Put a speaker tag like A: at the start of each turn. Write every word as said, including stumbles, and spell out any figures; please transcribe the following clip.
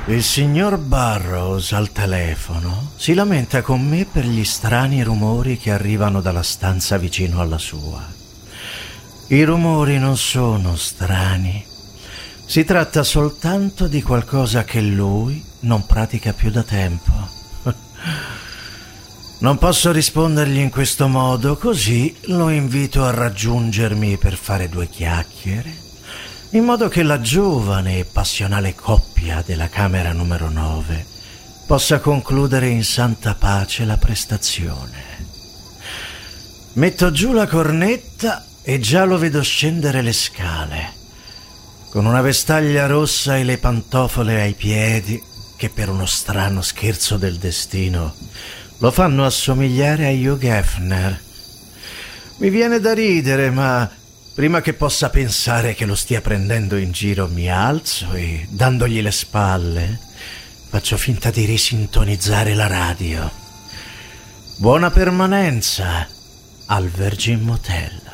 A: Il signor Burroughs al telefono si lamenta con me per gli strani rumori che arrivano dalla stanza vicino alla sua. I rumori non sono strani. Si tratta soltanto di qualcosa che lui non pratica più da tempo. Non posso rispondergli in questo modo, così lo invito a raggiungermi per fare due chiacchiere, in modo che la giovane e passionale coppia della camera numero nove possa concludere in santa pace la prestazione. Metto giù la cornetta e già lo vedo scendere le scale, con una vestaglia rossa e le pantofole ai piedi che per uno strano scherzo del destino lo fanno assomigliare a Hugh Hefner. Mi viene da ridere, ma prima che possa pensare che lo stia prendendo in giro mi alzo e, dandogli le spalle, faccio finta di risintonizzare la radio. Buona permanenza al Virgin Motel.